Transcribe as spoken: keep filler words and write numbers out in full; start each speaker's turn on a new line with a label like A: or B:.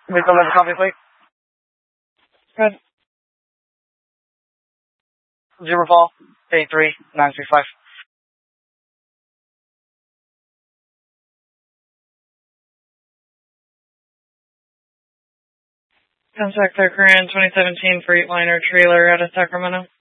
A: We still have a copy plate? Good. Zero fall, eight three nine three five. Contact their current twenty seventeen Freightliner trailer out of Sacramento.